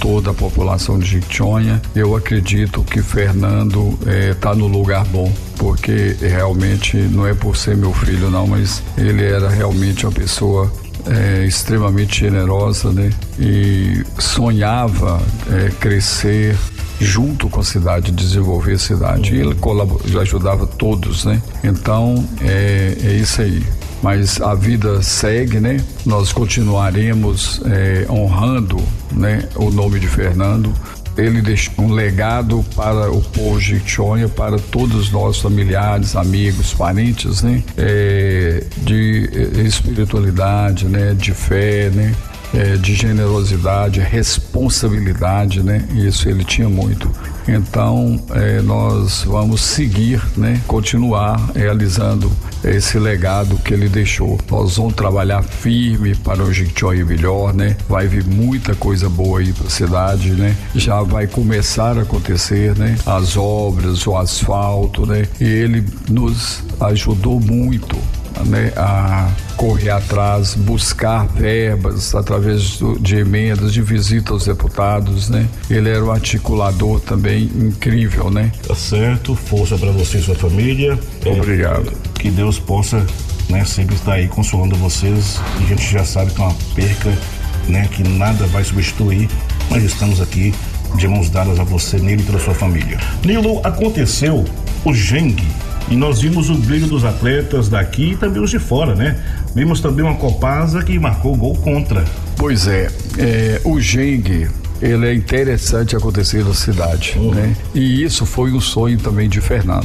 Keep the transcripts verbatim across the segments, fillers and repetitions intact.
toda a população de Jequitinhonha. Eu acredito que Fernando está no lugar bom, porque realmente não é por ser meu filho não, mas ele era realmente uma pessoa é, extremamente generosa, né? E sonhava é, crescer junto com a cidade, desenvolver a cidade. E ele colabor, ajudava todos, né? Então é, é isso aí. Mas a vida segue, né? Nós continuaremos é, honrando, né, o nome de Fernando. Ele deixou um legado para o povo de Jequitinhonha, para todos nós, familiares, amigos, parentes, né? É, de espiritualidade, né? De fé, né? É, de generosidade, responsabilidade, né? Isso ele tinha muito. Então, é, nós vamos seguir, né? Continuar realizando esse legado que ele deixou. Nós vamos trabalhar firme para o Jequitinhonha melhor, né? Vai vir muita coisa boa aí para a cidade, né? Já vai começar a acontecer, né? As obras, o asfalto, né? E ele nos ajudou muito, né, a correr atrás, buscar verbas através do, de emendas, de visita aos deputados, né? Ele era um articulador também incrível, né? Tá certo, força para você e sua família. Obrigado. É, que Deus possa, né, sempre estar aí consolando vocês. A gente já sabe que é uma perca, né, que nada vai substituir, mas estamos aqui de mãos dadas a você, nele e toda a sua família. Nilo, aconteceu o Gengue e nós vimos o brilho dos atletas daqui e também os de fora, né? Vimos também uma Copasa que marcou gol contra. Pois é, é o Gengue, ele é interessante acontecer na cidade, uhum. né? E isso foi um sonho também de Fernando.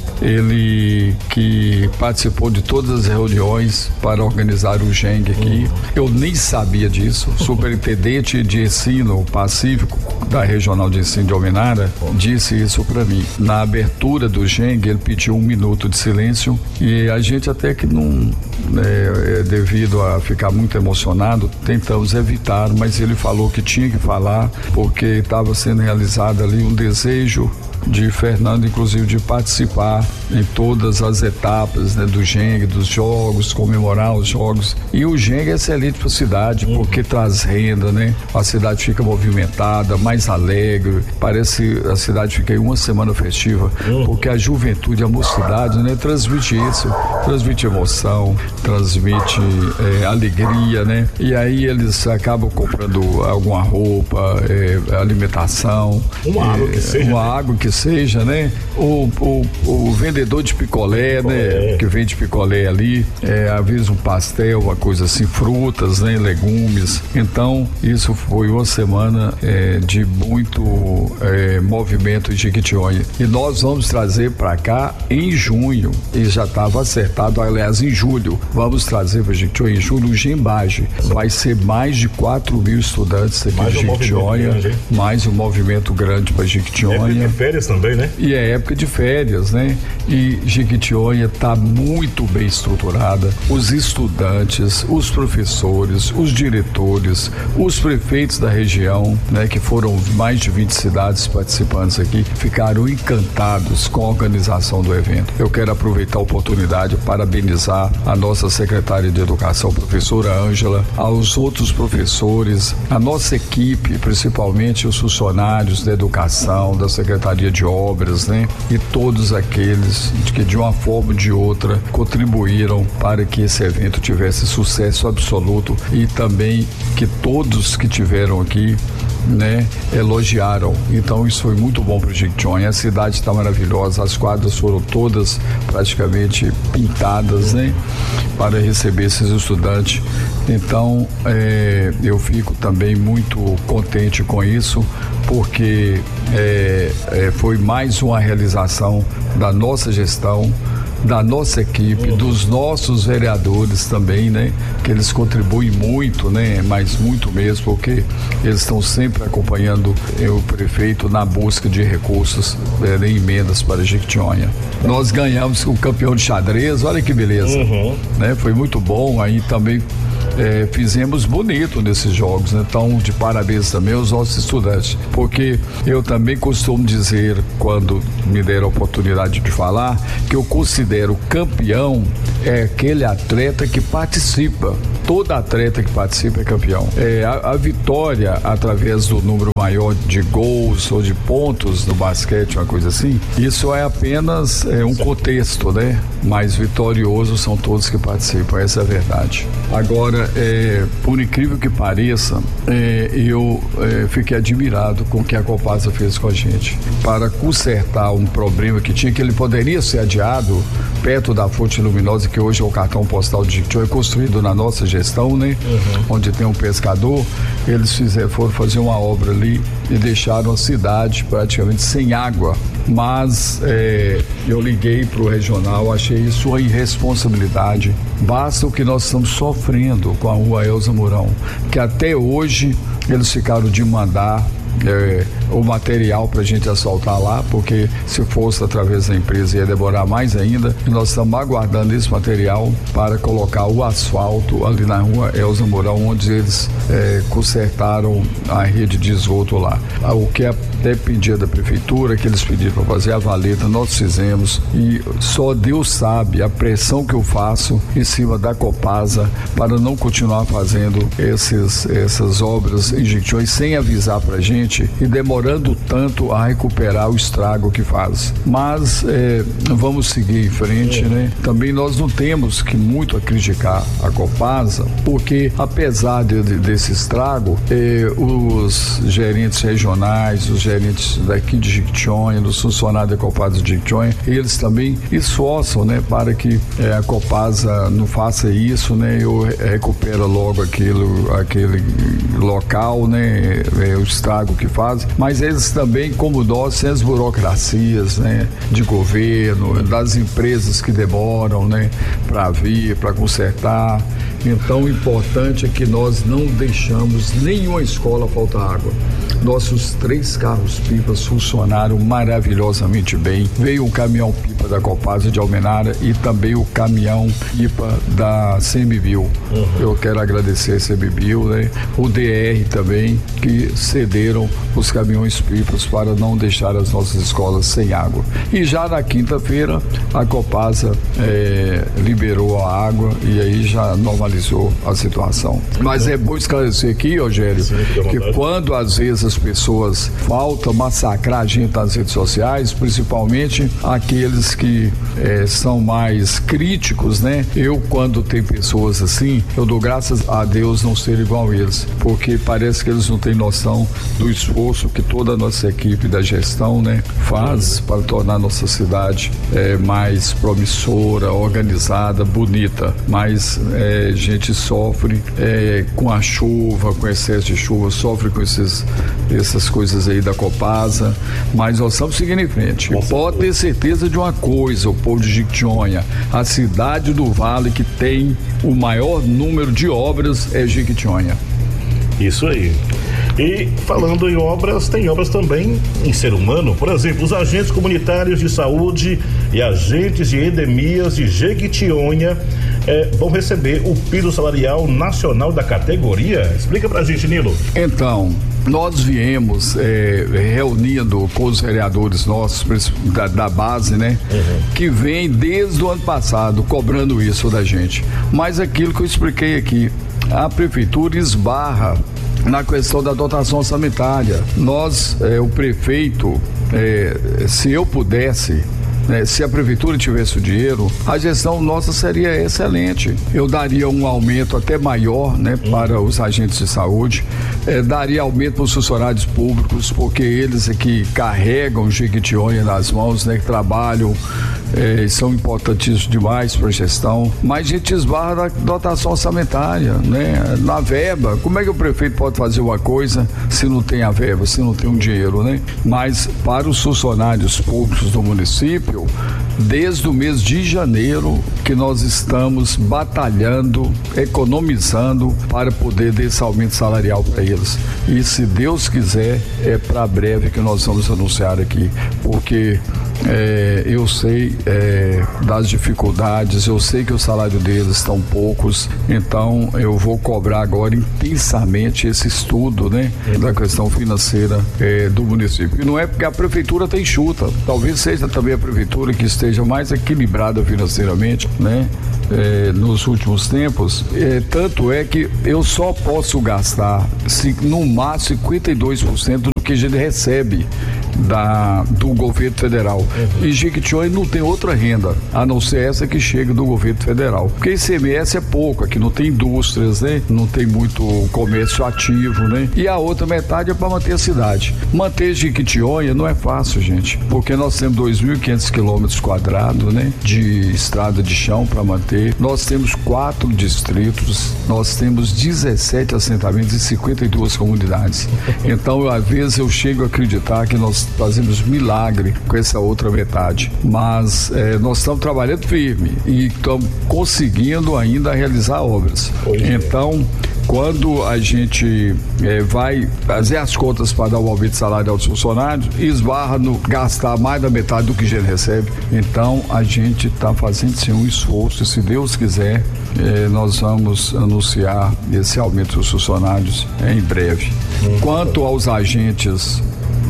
Ele que participou de todas as reuniões para organizar o Gengue aqui. Uhum. Eu nem sabia disso. O superintendente de ensino pacífico da Regional de Ensino de Almenara uhum. disse isso para mim. Na abertura do Gengue, ele pediu um minuto de silêncio e a gente até que não, é, devido a ficar muito emocionado, tentamos evitar, mas ele falou que tinha que falar porque estava sendo realizado ali um desejo de Fernando, inclusive, de participar em todas as etapas, né, do Gengue, dos jogos, comemorar os jogos. E o Gengue é excelente para a cidade, uhum. porque traz renda, né? A cidade fica movimentada, mais alegre, parece a cidade fica em uma semana festiva, uhum. porque a juventude, a mocidade, né, transmite isso, transmite emoção, transmite é, alegria, né? E aí eles acabam comprando alguma roupa, é, alimentação, uma água que seja, uma água que seja, né? O, o, o vendedor de picolé, picolé, né? Que vende picolé ali, é, às vezes um pastel, uma coisa assim, frutas, né? Legumes. Então, isso foi uma semana é, de muito é, movimento em Jequitinhonha. E nós vamos trazer para cá em junho, e já estava acertado, aliás, em julho, vamos trazer para Jequitinhonha em julho o Gembage. Vai ser mais de quatro mil estudantes aqui mais de um Jequitinhonha, mais um movimento grande para Jequitinhonha. É férias também, né? E é época de férias, né? E Jequitinhonha está muito bem estruturada. Os estudantes, os professores, os diretores, os prefeitos da região, né? Que foram mais de vinte cidades participantes aqui, ficaram encantados com a organização do evento. Eu quero aproveitar a oportunidade para parabenizar a nossa secretária de Educação, professora Ângela, aos outros professores, a nossa equipe, principalmente os funcionários da educação, da Secretaria de Obras, né? E todos aqueles que de uma forma ou de outra contribuíram para que esse evento tivesse sucesso absoluto e também que todos que tiveram aqui, né, elogiaram. Então isso foi muito bom para o Jequitinhonha. A cidade está maravilhosa, as quadras foram todas praticamente pintadas, né, para receber esses estudantes. Então é, eu fico também muito contente com isso, porque é, é, foi mais uma realização da nossa gestão, da nossa equipe, uhum. dos nossos vereadores também, né? Que eles contribuem muito, né? Mas muito mesmo, porque eles estão sempre acompanhando eh, o prefeito na busca de recursos, eh, em emendas para Jequitinhonha. Nós ganhamos o campeão de xadrez, olha que beleza, uhum. né? Foi muito bom, aí também É, fizemos bonito nesses jogos, né? Então, de parabéns também aos nossos estudantes, porque eu também costumo dizer, quando me deram a oportunidade de falar, que eu considero campeão é aquele atleta que participa todo atleta que participa é campeão. É, a, a vitória através do número maior de gols ou de pontos no basquete, uma coisa assim, isso é apenas é, um contexto, né? Mas vitoriosos são todos que participam, essa é a verdade. Agora, é, por incrível que pareça, é, eu é, fiquei admirado com o que a Copasa fez com a gente para consertar um problema que tinha, que ele poderia ser adiado perto da Fonte Luminosa, que hoje é o cartão postal de Jequitinhonha, construído na nossa gestão, né? Uhum. Onde tem um pescador. Eles fizeram, foram fazer uma obra ali e deixaram a cidade praticamente sem água. Mas é, eu liguei para o regional, achei isso uma irresponsabilidade. Basta o que nós estamos sofrendo com a rua Elza Mourão, que até hoje eles ficaram de mandar É, o material para a gente asfaltar lá, porque se fosse através da empresa ia demorar mais ainda, e nós estamos aguardando esse material para colocar o asfalto ali na rua Elza Mourão, onde eles é, consertaram a rede de esgoto lá. O que até pedia da prefeitura, que eles pediram para fazer a valeta, nós fizemos, e só Deus sabe a pressão que eu faço em cima da Copasa para não continuar fazendo esses, essas obras em Jequitinhonha sem avisar para a gente e demorando tanto a recuperar o estrago que faz. Mas é, vamos seguir em frente, né? Também nós não temos que muito a criticar a Copasa, porque apesar de, de, desse estrago, é, os gerentes regionais, os gerentes daqui de Jequitinhonha, dos funcionários da Copasa de Jequitinhonha, eles também esforçam, né, para que é, a Copasa não faça isso, né, e recupera logo aquilo, aquele local, né, é, o estrago que fazem, mas eles também, como nós, sem as burocracias, né, de governo, das empresas que demoram, né, para vir, para consertar. Então, o importante é que nós não deixamos nenhuma escola faltar água. Nossos três carros-pipas funcionaram maravilhosamente bem. Veio o caminhão-pipa da Copasa de Almenara e também o caminhão-pipa da Semibio. Uhum. Eu quero agradecer a Semibio, né? O D R também, que cederam os caminhões-pipas para não deixar as nossas escolas sem água. E já na quinta-feira, a Copasa é, liberou a água e aí já normalizou a situação. Mas é bom esclarecer aqui, Rogério, Sim, que quando às vezes as pessoas faltam massacrar a gente nas redes sociais, principalmente aqueles que é, são mais críticos, né? Eu, quando tem pessoas assim, eu dou graças a Deus não ser igual a eles, porque parece que eles não têm noção do esforço que toda a nossa equipe da gestão, né, faz para tornar a nossa cidade é, mais promissora, organizada, bonita. Mas é, a gente sofre é, com a chuva, com excesso de chuva, sofre com esses, essas coisas aí da Copasa, mas nós estamos seguindo em frente. Pode ter certeza de uma coisa, o povo de Jequitinhonha, a cidade do Vale que tem o maior número de obras é Jequitinhonha. Isso aí. E falando em obras, tem obras também em ser humano. Por exemplo, os agentes comunitários de saúde e agentes de endemias de Jequitinhonha eh, vão receber o piso salarial nacional da categoria. Explica pra gente, Nilo. Então, nós viemos eh, reunindo com os vereadores nossos da, da base, né? Uhum. Que vem desde o ano passado cobrando isso da gente. Mas aquilo que eu expliquei aqui, a prefeitura esbarra na questão da dotação orçamentária. Nós, eh, o prefeito, eh, se eu pudesse, né, se a prefeitura tivesse o dinheiro, a gestão nossa seria excelente. Eu daria um aumento até maior, né, para os agentes de saúde, eh, daria aumento para os funcionários públicos, porque eles é que carregam o Jequitinhonha nas mãos, né, que trabalham, eh, são importantíssimos demais para a gestão. Mas a gente esbarra na dotação orçamentária, né, na verba. Como é que o prefeito pode fazer uma coisa se não tem a verba, se não tem um dinheiro, né? Mas para os funcionários públicos do município, desde o mês de janeiro que nós estamos batalhando, economizando para poder dar esse aumento salarial para eles. E se Deus quiser, é para breve que nós vamos anunciar aqui, porque É, eu sei é, das dificuldades, eu sei que o salário deles estão poucos, então eu vou cobrar agora intensamente esse estudo, né, da questão financeira é, do município. E não é porque a prefeitura tem chuta, talvez seja também a prefeitura que esteja mais equilibrada financeiramente, né, é, nos últimos tempos, é, tanto é que eu só posso gastar se, no máximo cinquenta e dois por cento do que a gente recebe da, do governo federal. Uhum. E Jequitinhonha não tem outra renda, a não ser essa que chega do governo federal. Porque I C M S é pouco, aqui não tem indústrias, né? Não tem muito comércio ativo, né? E a outra metade é para manter a cidade. Manter Jequitinhonha não é fácil, gente, porque nós temos dois mil e quinhentos quilômetros quadrados, né? De estrada de chão para manter. Nós temos quatro distritos, nós temos dezessete assentamentos e cinquenta e duas comunidades. Então, às vezes eu chego a acreditar que nós fazemos milagre com essa outra metade, mas é, nós estamos trabalhando firme e estamos conseguindo ainda realizar obras. Então, quando a gente é, vai fazer as contas para dar o aumento salarial dos funcionários, esbarra no gastar mais da metade do que a gente recebe. Então, a gente está fazendo sim um esforço, e se Deus quiser, é, nós vamos anunciar esse aumento dos funcionários é, em breve. Hum. Quanto aos agentes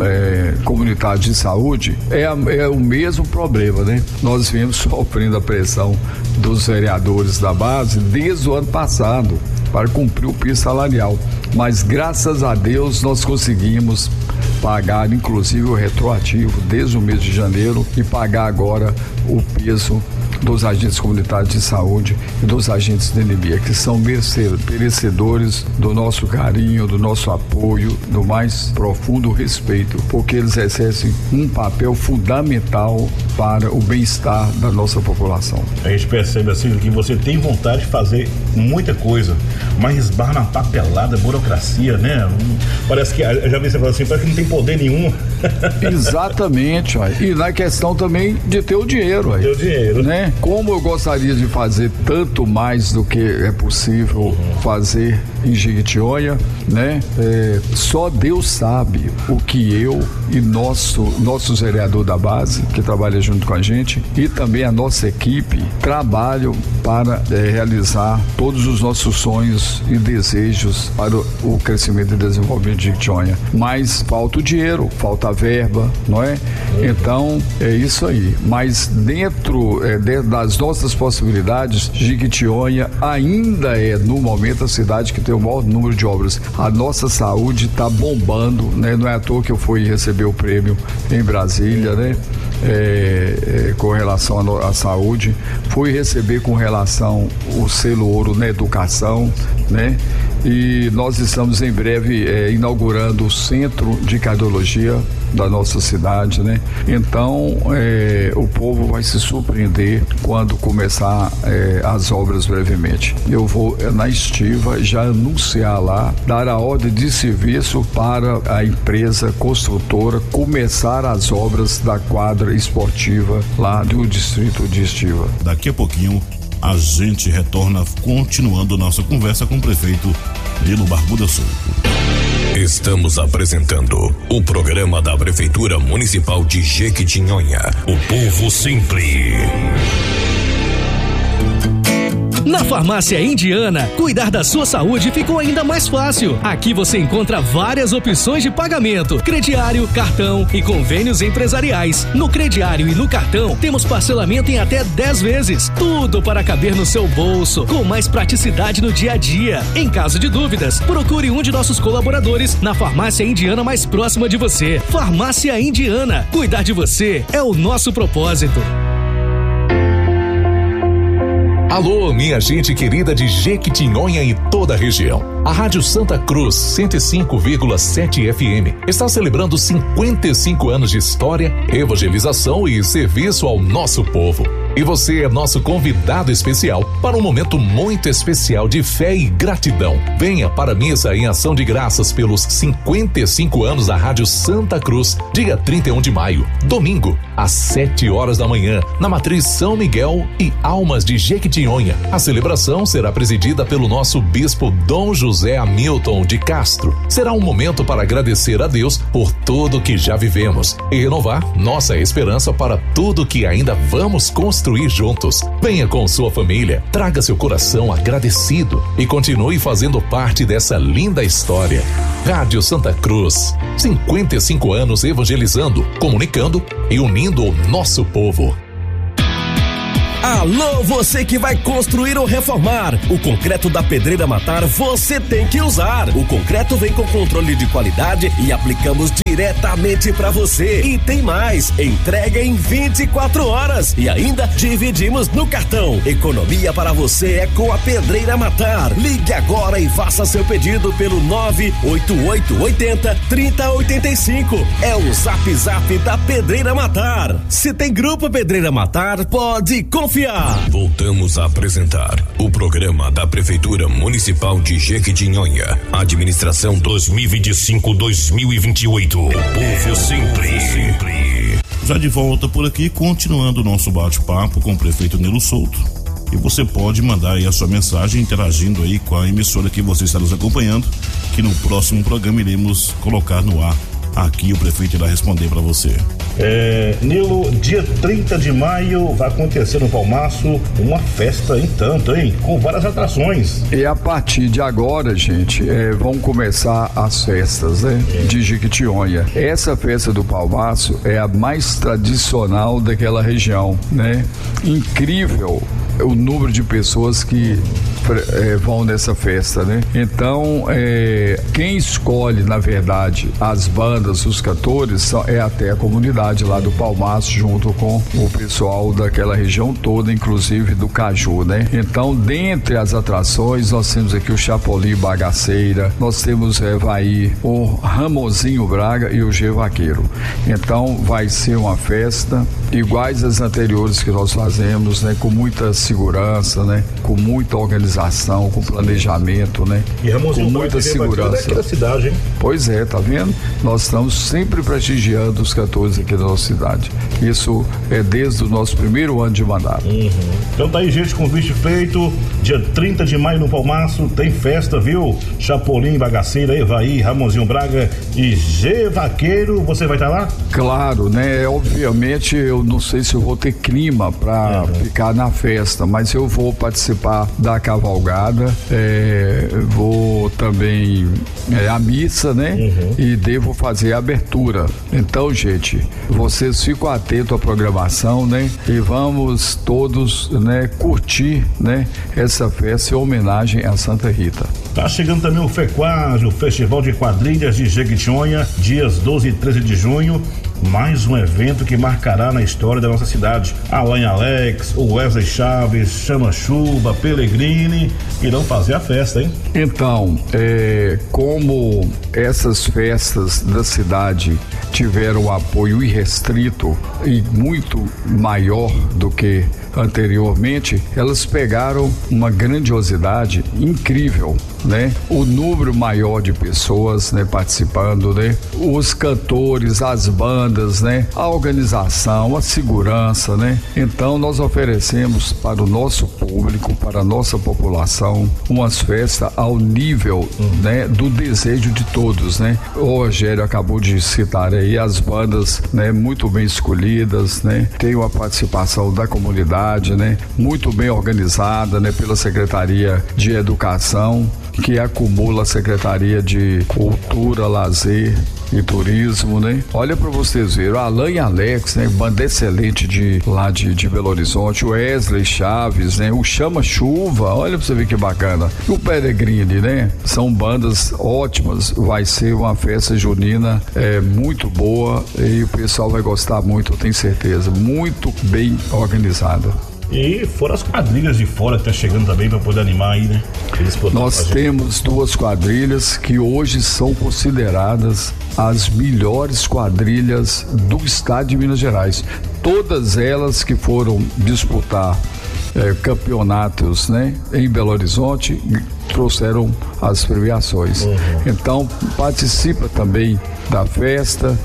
É, comunitários de saúde, é, é o mesmo problema, né? Nós viemos sofrendo a pressão dos vereadores da base desde o ano passado para cumprir o piso salarial, mas graças a Deus nós conseguimos pagar inclusive o retroativo desde o mês de janeiro e pagar agora o piso dos agentes comunitários de saúde e dos agentes da anemia, que são merecedores do nosso carinho, do nosso apoio, do mais profundo respeito, porque eles exercem um papel fundamental para o bem-estar da nossa população. A gente percebe assim que você tem vontade de fazer muita coisa, mas esbarra na papelada, burocracia, né? Parece que, já vi você falar assim, parece que não tem poder nenhum. Exatamente, ó. E na questão também de ter o dinheiro, ó. Ter o dinheiro, né? Como eu gostaria de fazer tanto mais do que é possível uhum. fazer em Jequitinhonha, né? É, só Deus sabe o que eu e nosso nosso vereador da base, que trabalha junto com a gente, e também a nossa equipe trabalham para é, realizar todos os nossos sonhos e desejos para o, o crescimento e desenvolvimento de Jequitinhonha. Mas falta o dinheiro, falta a verba, não é? Uhum. Então é isso aí. Mas dentro, é, dentro das nossas possibilidades, Jequitinhonha ainda é no momento a cidade que tem o maior número de obras. A nossa saúde está bombando, né? Não é à toa que eu fui receber o prêmio em Brasília, né? É, é, com relação à saúde, fui receber com relação o selo ouro na educação, né? E nós estamos em breve é, inaugurando o centro de cardiologia da nossa cidade, né? Então é, o povo vai se surpreender quando começar é, as obras brevemente. Eu vou na estiva já anunciar lá, dar a ordem de serviço para a empresa construtora começar as obras da quadra esportiva lá do distrito de Estiva. Daqui a pouquinho a gente retorna continuando nossa conversa com o prefeito Lino Barbuda Sul. Estamos apresentando o programa da Prefeitura Municipal de Jequitinhonha, o povo sempre. Na Farmácia Indiana, cuidar da sua saúde ficou ainda mais fácil. Aqui você encontra várias opções de pagamento: crediário, cartão e convênios empresariais. No crediário e no cartão, temos parcelamento em até dez vezes. Tudo para caber no seu bolso, com mais praticidade no dia a dia. Em caso de dúvidas, procure um de nossos colaboradores na Farmácia Indiana mais próxima de você. Farmácia Indiana, cuidar de você é o nosso propósito. Alô, minha gente querida de Jequitinhonha e toda a região. A Rádio Santa Cruz cento e cinco vírgula sete F M está celebrando cinquenta e cinco anos de história, evangelização e serviço ao nosso povo. E você é nosso convidado especial para um momento muito especial de fé e gratidão. Venha para a missa em ação de graças pelos cinquenta e cinco anos da Rádio Santa Cruz, dia trinta e um de maio, domingo, às sete horas da manhã, na Matriz São Miguel e Almas de Jequitinhonha. A celebração será presidida pelo nosso bispo Dom José Hamilton de Castro. Será um momento para agradecer a Deus por tudo que já vivemos e renovar nossa esperança para tudo que ainda vamos construir juntos. Venha com sua família, traga seu coração agradecido e continue fazendo parte dessa linda história. Rádio Santa Cruz, cinquenta e cinco anos evangelizando, comunicando e unindo o nosso povo. Alô, você que vai construir ou reformar. O concreto da Pedreira Matar você tem que usar. O concreto vem com controle de qualidade e aplicamos diretamente para você. E tem mais, entrega em vinte e quatro horas e ainda dividimos no cartão. Economia para você é com a Pedreira Matar. Ligue agora e faça seu pedido pelo nove oito oito oito zero três zero oito cinco. É o Zap Zap da Pedreira Matar. Se tem grupo Pedreira Matar, pode confiar. Voltamos a apresentar o programa da Prefeitura Municipal de Jequitinhonha. Administração dois mil e vinte e cinco a dois mil e vinte e oito. O povo sempre, sempre. Já de volta por aqui, continuando o nosso bate-papo com o prefeito Nilo Souto. E você pode mandar aí a sua mensagem interagindo aí com a emissora que você está nos acompanhando, que no próximo programa iremos colocar no ar. Aqui o prefeito irá responder para você. É, Nilo, dia trinta de maio vai acontecer no Palmaço uma festa em tanto, hein? Com várias atrações. E a partir de agora, gente, é, vão começar as festas, né? É. De Jequitinhonha. Essa festa do Palmaço é a mais tradicional daquela região, né? Incrível o número de pessoas que é, vão nessa festa, né? Então, é, quem escolhe, na verdade, as bandas, os cantores, são, é até a comunidade lá do Palmaço, junto com o pessoal daquela região toda, inclusive do Caju, né? Então, dentre as atrações, nós temos aqui o Chapolin Bagaceira, nós temos é, vai o Ramonzinho Braga e o G Vaqueiro. Então, vai ser uma festa iguais às anteriores que nós fazemos, né? Com muita segurança, né? Com muita organização, com planejamento, né? E Ramonzinho, com muita segurança. É aqui da cidade, hein? Pois é, tá vendo? Nós estamos sempre prestigiando os cantores aqui da nossa cidade. Isso é desde o nosso primeiro ano de mandato. Uhum. Então tá aí, gente, convite feito. Dia trinta de maio no Palmaço tem festa, viu? Chapolin, Bagaceira, Evaí, Ramonzinho Braga e G Vaqueiro. Você vai estar lá? Claro, né? Obviamente eu não sei se eu vou ter clima para uhum. ficar na festa, mas eu vou participar da cavalgada, é, vou também é, à missa, né? Uhum. E devo fazer a abertura. Então, gente, vocês ficam atentos à programação, né? E vamos todos, né, curtir, né, essa festa em homenagem a Santa Rita. Tá chegando também o FEQUAD, o Festival de Quadrilhas de Jequitinhonha, dias doze e treze de junho. Mais um evento que marcará na história da nossa cidade. Alain Alex, o Wesley Chaves, Chama Chuva, Pellegrini irão fazer a festa, hein? Então, é, como essas festas da cidade tiveram apoio irrestrito e muito maior do que anteriormente, elas pegaram uma grandiosidade incrível, né? O número maior de pessoas, né, participando, né? Os cantores, as bandas, né? A organização, a segurança, né? Então nós oferecemos para o nosso público, para a nossa população, umas festas ao nível, né, do desejo de todos, né? O Rogério acabou de citar aí as bandas, né, muito bem escolhidas, né? Tem uma participação da comunidade, né? Muito bem organizada, né? Pela Secretaria de Educação, que acumula a Secretaria de Cultura, Lazer e Turismo, né? Olha para vocês verem, o Alain Alex, né? Banda excelente de lá de, de Belo Horizonte, o Wesley Chaves, né? O Chama Chuva, olha para você ver que bacana. E o Pellegrini, né? São bandas ótimas, vai ser uma festa junina é, muito boa e o pessoal vai gostar muito, eu tenho certeza, muito bem organizada. E fora as quadrilhas de fora que tá chegando também para poder animar aí, né? Nós temos duas quadrilhas que hoje são consideradas as melhores quadrilhas do estado de Minas Gerais. Todas elas que foram disputar eh, campeonatos, né, em Belo Horizonte, trouxeram as premiações. Uhum. Então participa também da festa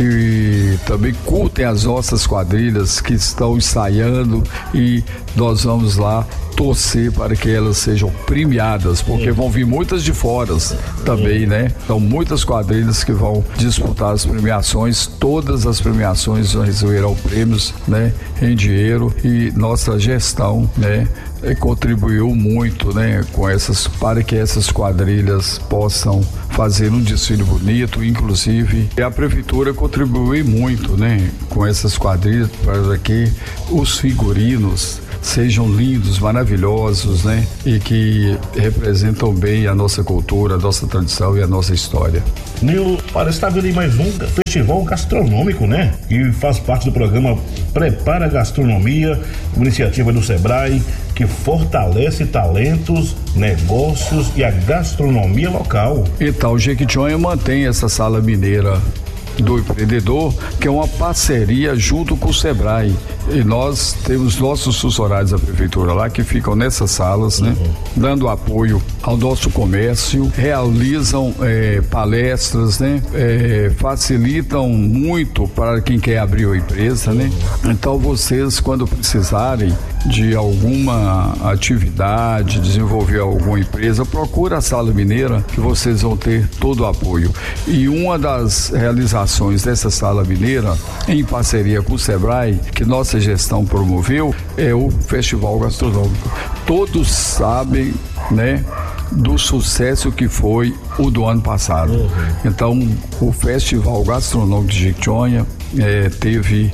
e também curtem as nossas quadrilhas que estão ensaiando, e nós vamos lá torcer para que elas sejam premiadas, porque vão vir muitas de fora também, né? Então muitas quadrilhas que vão disputar as premiações, todas as premiações receberão prêmios, né, em dinheiro, e nossa gestão, né, contribuiu muito, né, com essas, para que essas quadrilhas possam fazer um desfile bonito. Inclusive a prefeitura contribuiu muito, né, com essas quadrilhas para que os figurinos sejam lindos, maravilhosos, né, e que representam bem a nossa cultura, a nossa tradição e a nossa história. Nil, parece que está vendo aí mais um festival gastronômico, né? Que faz parte do programa Prepara Gastronomia, uma iniciativa do Sebrae que fortalece talentos, negócios e a gastronomia local. Então, o Jequitinhonha mantém essa sala mineira do empreendedor, que é uma parceria junto com o Sebrae, e nós temos nossos funcionários da prefeitura lá que ficam nessas salas, né, uhum, dando apoio ao nosso comércio, realizam é, palestras, né, é, facilitam muito para quem quer abrir uma empresa, né. Então vocês, quando precisarem de alguma atividade, desenvolver alguma empresa, procura a Sala Mineira, que vocês vão ter todo o apoio. E uma das realizações dessa Sala Mineira, em parceria com o Sebrae, que nossa gestão promoveu, é o Festival Gastronômico. Todos sabem, né, do sucesso que foi o do ano passado. Uhum. Então, o Festival Gastronômico de Jequitinhonha é, teve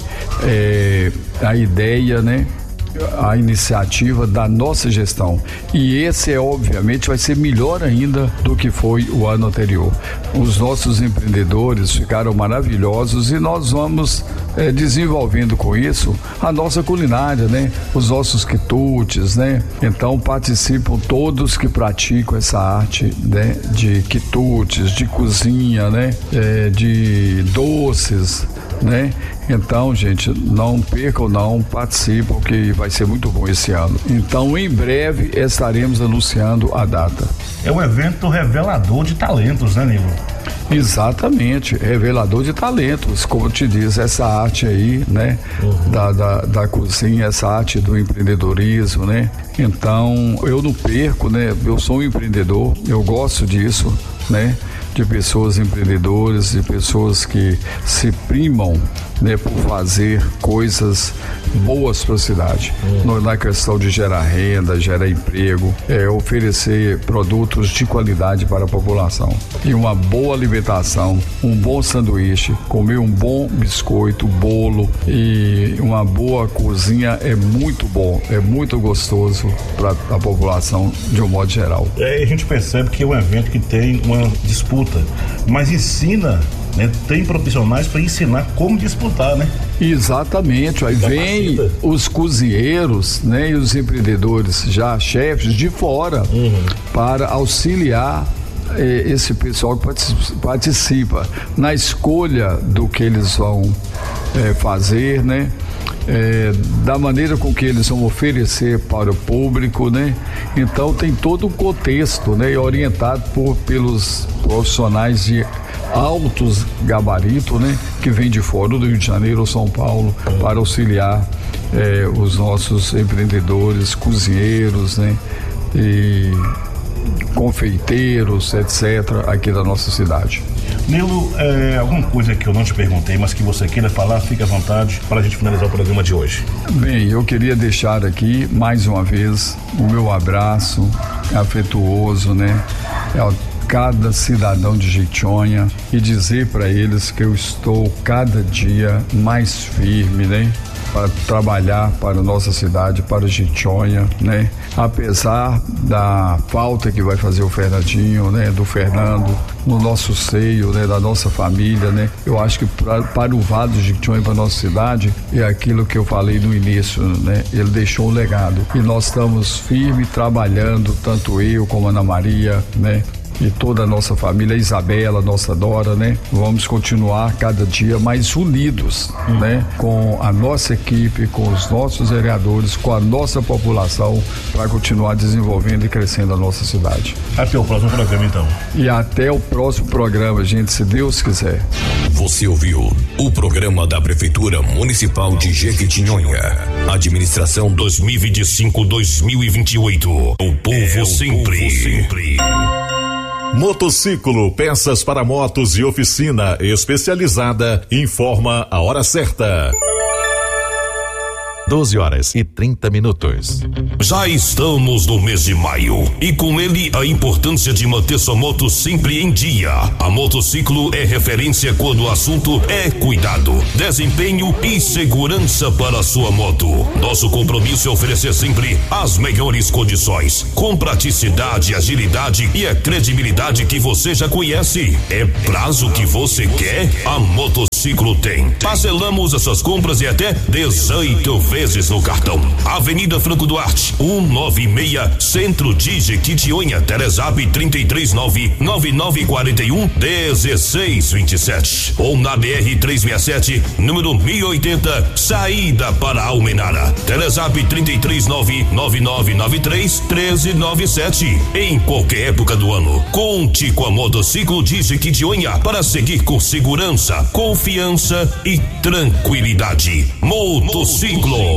é, a ideia, né, a iniciativa da nossa gestão, e esse é, obviamente, vai ser melhor ainda do que foi o ano anterior. Os nossos empreendedores ficaram maravilhosos e nós vamos é, desenvolvendo com isso a nossa culinária, né? Os nossos quitutes, né? Então participam todos que praticam essa arte, né, de quitutes, de cozinha, né, é, de doces, né? Então, gente, não percam, não, participam, que vai ser muito bom esse ano. Então, em breve estaremos anunciando a data. É um evento revelador de talentos, né, Nilo? Exatamente, revelador de talentos, como te diz, essa arte aí, né, uhum, da, da, da cozinha, essa arte do empreendedorismo, né? Então, eu não perco, né? Eu sou um empreendedor, eu gosto disso, né? De pessoas empreendedoras, de pessoas que se primam, né, por fazer coisas boas para a cidade. Hum. Na questão de gerar renda, gerar emprego, é, oferecer produtos de qualidade para a população. E uma boa alimentação, um bom sanduíche, comer um bom biscoito, bolo e uma boa cozinha é muito bom, é muito gostoso para a população de um modo geral. É, a gente percebe que é um evento que tem uma disputa, mas ensina, né, tem profissionais para ensinar como disputar, né? Exatamente, aí vem os cozinheiros, né, e os empreendedores, já chefes de fora, uhum, para auxiliar eh, esse pessoal que participa na escolha do que eles vão eh, fazer, né? É, da maneira com que eles vão oferecer para o público, né? Então tem todo um contexto, né? Orientado por, pelos profissionais de altos gabaritos, né? Que vêm de fora do Rio de Janeiro ou São Paulo para auxiliar é, os nossos empreendedores, cozinheiros, né? E confeiteiros, etcétera, aqui da nossa cidade. Nilo, é, alguma coisa que eu não te perguntei, mas que você queira falar, fique à vontade para a gente finalizar o programa de hoje. Bem, eu queria deixar aqui mais uma vez o meu abraço afetuoso, né, a cada cidadão de Jequitinhonha, e dizer para eles que eu estou cada dia mais firme, né, para trabalhar para a nossa cidade, para Jequitinhonha, né? Apesar da falta que vai fazer o Fernandinho, né? Do Fernando no nosso seio, né? Da nossa família, né? Eu acho que pra, para o Vale do Jequitinhonha, para a nossa cidade, é aquilo que eu falei no início, né? Ele deixou um legado e nós estamos firmes trabalhando, tanto eu como a Ana Maria, né? E toda a nossa família, a Isabela, nossa Dora, né? Vamos continuar cada dia mais unidos, hum. né? Com a nossa equipe, com os nossos vereadores, com a nossa população, para continuar desenvolvendo e crescendo a nossa cidade. Até o próximo programa, então. E até o próximo programa, gente, se Deus quiser. Você ouviu o programa da Prefeitura Municipal de Jequitinhonha. Administração dois mil e vinte e cinco a dois mil e vinte e oito. O povo é, sempre. O povo sempre. Motociclo, peças para motos e oficina especializada, informa a hora certa. doze horas e trinta minutos. Já estamos no mês de maio e com ele a importância de manter sua moto sempre em dia. A Motociclo é referência quando o assunto é cuidado, desempenho e segurança para a sua moto. Nosso compromisso é oferecer sempre as melhores condições, com praticidade, agilidade e a credibilidade que você já conhece. É prazo que você quer? A Motociclo tem. Parcelamos as suas compras em até dezoito vezes no cartão. Avenida Franco Duarte, cento e noventa e seis, Centro de Jequitinhonha. Telezap trinta e três nove nove nove quatro um dezesseis vinte e sete. Ou na B R trezentos e sessenta e sete, número mil e oitenta, saída para Almenara. Telezap trinta e três nove nove nove nove três um três nove sete. Em qualquer época do ano, conte com a Motociclo de Jequitinhonha para seguir com segurança, confiança e tranquilidade. Motociclo.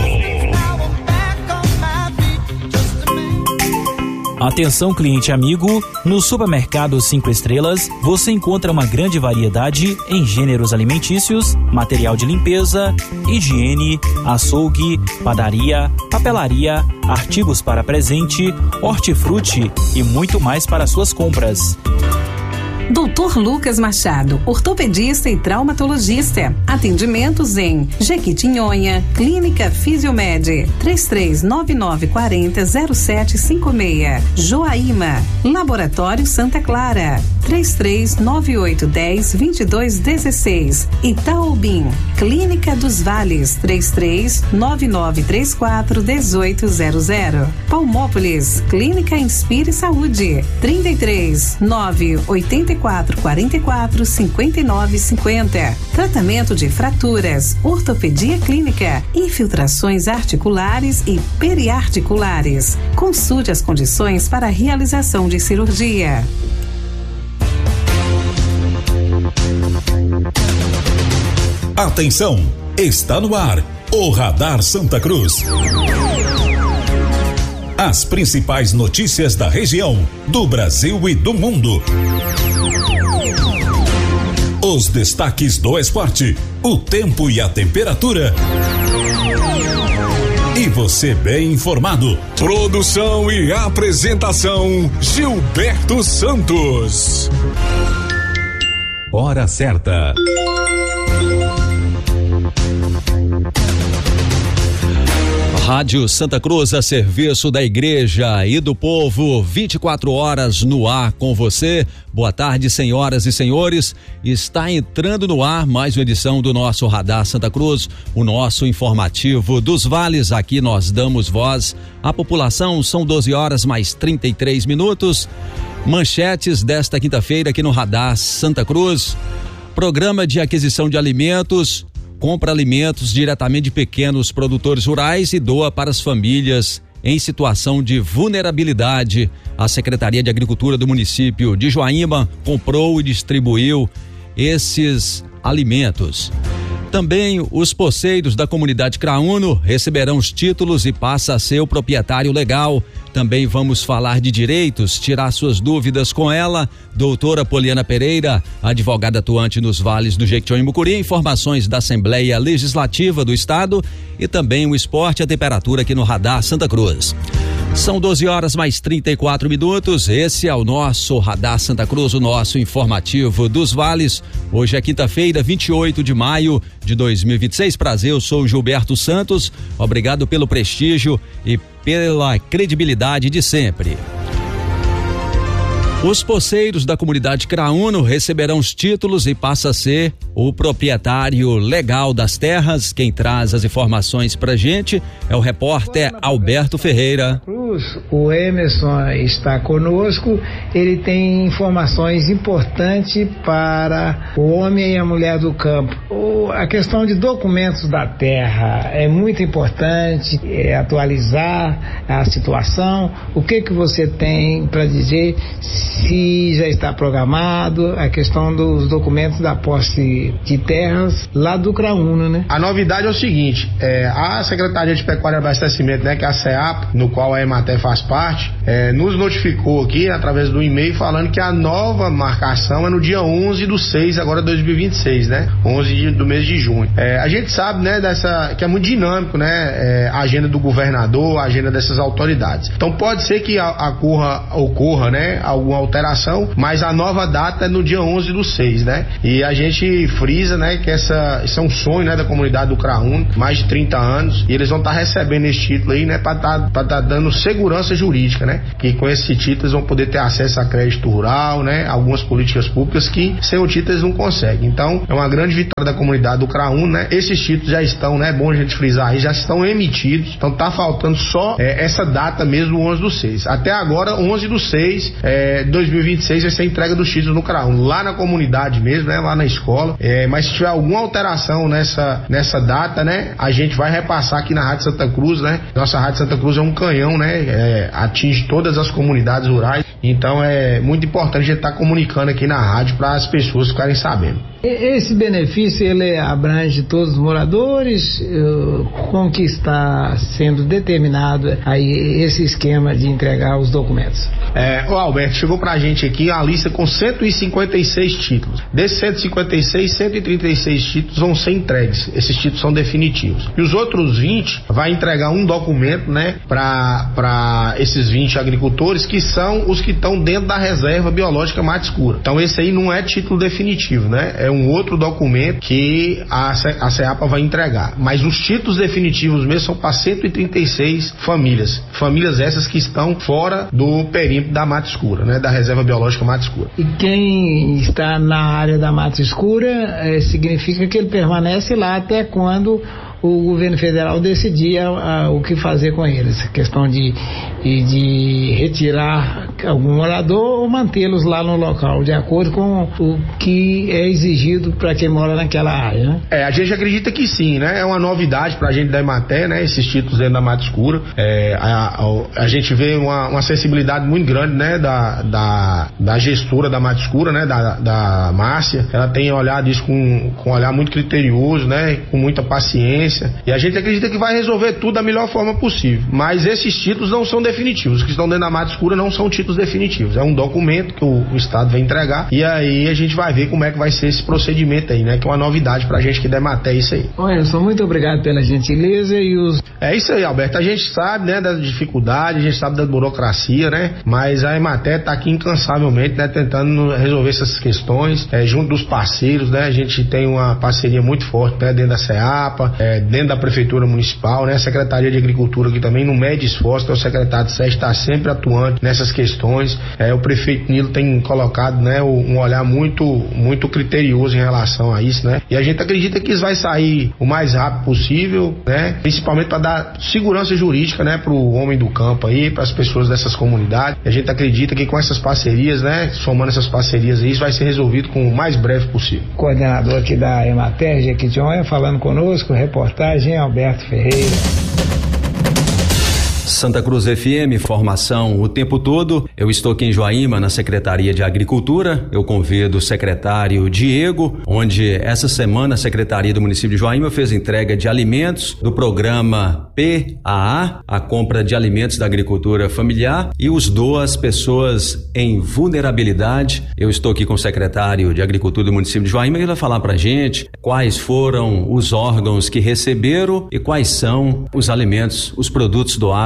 Atenção, cliente amigo, no Supermercado Cinco Estrelas você encontra uma grande variedade em gêneros alimentícios, material de limpeza, higiene, açougue, padaria, papelaria, artigos para presente, hortifruti e muito mais para suas compras. doutor Lucas Machado, ortopedista e traumatologista. Atendimentos em Jequitinhonha, Clínica Fisiomed, três três nove nove quatro zero zero sete cinco seis. Joaíma, Laboratório Santa Clara, três três nove oito um zero dois dois um seis. Itaobim, Clínica dos Vales, três três nove nove três quatro um oito zero zero. Palmópolis, Clínica Inspire Saúde, trinta e três nove oito quatro quatro quatro cinco nove cinco zero. Tratamento de fraturas, ortopedia clínica, infiltrações articulares e periarticulares. Consulte as condições para a realização de cirurgia. Atenção, está no ar o Radar Santa Cruz. As principais notícias da região, do Brasil e do mundo. Os destaques do esporte, o tempo e a temperatura. E você bem informado. Produção e apresentação, Gilberto Santos. Hora certa. Rádio Santa Cruz, a serviço da igreja e do povo, vinte e quatro horas no ar com você. Boa tarde, senhoras e senhores. Está entrando no ar mais uma edição do nosso Radar Santa Cruz, o nosso informativo dos vales. Aqui nós damos voz à população. São doze horas mais trinta e três minutos. Manchetes desta quinta-feira aqui no Radar Santa Cruz. Programa de aquisição de alimentos compra alimentos diretamente de pequenos produtores rurais e doa para as famílias em situação de vulnerabilidade. A Secretaria de Agricultura do município de Joaíma comprou e distribuiu esses alimentos. Também os poceiros da comunidade Crauno receberão os títulos e passa a ser o proprietário legal. Também vamos falar de direitos, tirar suas dúvidas com ela, doutora Poliana Pereira, advogada atuante nos vales do Jequitinhonha e Mucuri, informações da Assembleia Legislativa do Estado e também o esporte e a temperatura aqui no Radar Santa Cruz. São doze horas mais trinta e quatro minutos. Esse é o nosso Radar Santa Cruz, o nosso informativo dos vales. Hoje é quinta-feira, vinte e oito de maio de dois mil e vinte e seis. Prazer, eu sou o Gilberto Santos. Obrigado pelo prestígio e pela credibilidade de sempre. Os poceiros da comunidade Craúno receberão os títulos e passa a ser o proprietário legal das terras. Quem traz as informações pra gente é o repórter Alberto Ferreira. O Emerson está conosco, ele tem informações importantes para o homem e a mulher do campo. O, a questão de documentos da terra é muito importante, é, atualizar a situação. O que que você tem para dizer se já está programado a questão dos documentos da posse de terras lá do Craúno, né? A novidade é o seguinte, é, a Secretaria de Pecuária e Abastecimento, né, que é a SEAPA, no qual a Emater faz parte, é, nos notificou aqui através do e-mail falando que a nova marcação é no dia onze do seis, agora dois mil e vinte e seis, né? onze de, do mês de junho. É, a gente sabe, né, dessa, que é muito dinâmico, né, é, a agenda do governador, a agenda dessas autoridades. Então pode ser que a, a corra, ocorra, né, alguma alteração, mas a nova data é no dia onze do seis, né? E a gente frisa, né, que essa, isso é um sonho, né, da comunidade do Craúno, mais de trinta anos, e eles vão estar tá recebendo esse título aí, né, para estar tá, tá dando segurança jurídica, né? Que com esse título eles vão poder ter acesso a crédito rural, né? Algumas políticas públicas que sem o título eles não conseguem. Então, é uma grande vitória da comunidade do Craúno, né? Esses títulos já estão, né? É bom a gente frisar aí, já estão emitidos. Então, tá faltando só é, essa data mesmo, onze do seis. Até agora, onze do seis, é, dois mil e vinte e seis vai ser a entrega dos títulos no Craúno, lá na comunidade mesmo, né? Lá na escola. É, mas se tiver alguma alteração nessa, nessa data, né? A gente vai repassar aqui na Rádio Santa Cruz, né? Nossa Rádio Santa Cruz é um canhão, né? É, atinge todas as comunidades rurais, então é muito importante a gente estar tá comunicando aqui na rádio para as pessoas ficarem sabendo. Esse benefício ele abrange todos os moradores, como que está sendo determinado aí esse esquema de entregar os documentos? É, o Alberto, chegou pra gente aqui a lista com cento e cinquenta e seis títulos. Desses cento e cinquenta e seis, cento e trinta e seis títulos vão ser entregues. Esses títulos são definitivos. E os outros vinte vai entregar um documento, né, para para esses vinte agricultores que são os que estão dentro da reserva biológica Mata Escura. Então esse aí não é título definitivo, né? É um outro documento que a, a SEAPA vai entregar. Mas os títulos definitivos mesmo são para cento e trinta e seis famílias. Famílias essas que estão fora do perímetro da Mata Escura, né? Da reserva biológica Mata Escura. E quem está na área da Mata Escura é, significa que ele permanece lá até quando o governo federal decidia a, o que fazer com eles, a questão de, de, de retirar algum morador ou mantê-los lá no local, de acordo com o que é exigido para quem mora naquela área, né? É, a gente acredita que sim, né? É uma novidade para a gente da Emater, né? Esses títulos dentro da Mata Escura. É, a, a, a gente vê uma, uma sensibilidade muito grande, né? Da, da, da gestora da Mata Escura, né? Da, da Márcia. Ela tem olhado isso com, com um olhar muito criterioso, né? Com muita paciência. E a gente acredita que vai resolver tudo da melhor forma possível. Mas esses títulos não são definitivos. Os que estão dentro da Mata Escura não são títulos definitivos. É um documento que o, o Estado vai entregar. E aí a gente vai ver como é que vai ser esse procedimento aí, né? Que é uma novidade pra gente que da Emater, isso aí. Olha, só muito obrigado pela gentileza e os... É isso aí, Alberto. A gente sabe, né, das dificuldades, a gente sabe da burocracia, né? Mas a Emater tá aqui incansavelmente, né? Tentando resolver essas questões, é, junto dos parceiros, né? A gente tem uma parceria muito forte, né? Dentro da SEAPA, é, dentro da Prefeitura Municipal, né? A Secretaria de Agricultura aqui também não mede esforço, que é o secretário de SES, está sempre atuante nessas questões. É, o prefeito Nilo tem colocado, né, um olhar muito, muito criterioso em relação a isso, né? E a gente acredita que isso vai sair o mais rápido possível, né? Principalmente para dar segurança jurídica, né, para o homem do campo aí, para as pessoas dessas comunidades. E a gente acredita que com essas parcerias, né, somando essas parcerias aí, isso vai ser resolvido com o mais breve possível. Coordenador aqui da Emater, Jequitinhonha, falando conosco, reportagem Alberto Ferreira. Santa Cruz F M, formação o tempo todo. Eu estou aqui em Joaíma, na Secretaria de Agricultura. Eu convido o secretário Diego, onde essa semana a Secretaria do município de Joaíma fez entrega de alimentos do programa P A A, a compra de alimentos da agricultura familiar, e os doa às pessoas em vulnerabilidade. Eu estou aqui com o secretário de Agricultura do município de Joaíma e ele vai falar pra gente quais foram os órgãos que receberam e quais são os alimentos, os produtos doados